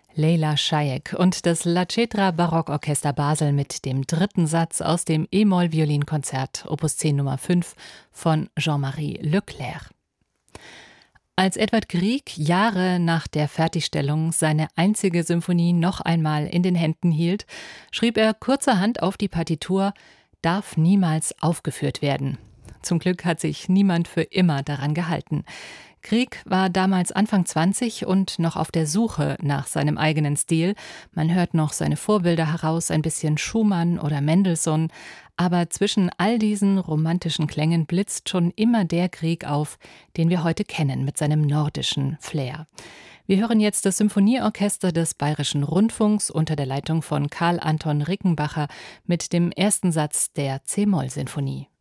Leila Shayek und das La Cetra Barockorchester Basel mit dem dritten Satz aus dem E-Moll-Violinkonzert Opus 10 Nummer 5 von Jean-Marie Leclerc. Als Edvard Grieg Jahre nach der Fertigstellung seine einzige Symphonie noch einmal in den Händen hielt, schrieb er kurzerhand auf die Partitur: „Darf niemals aufgeführt werden." Zum Glück hat sich niemand für immer daran gehalten. Grieg war damals Anfang 20 und noch auf der Suche nach seinem eigenen Stil. Man hört noch seine Vorbilder heraus, ein bisschen Schumann oder Mendelssohn. Aber zwischen all diesen romantischen Klängen blitzt schon immer der Grieg auf, den wir heute kennen, mit seinem nordischen Flair. Wir hören jetzt das Symphonieorchester des Bayerischen Rundfunks unter der Leitung von Karl Anton Rickenbacher mit dem ersten Satz der C-Moll-Sinfonie.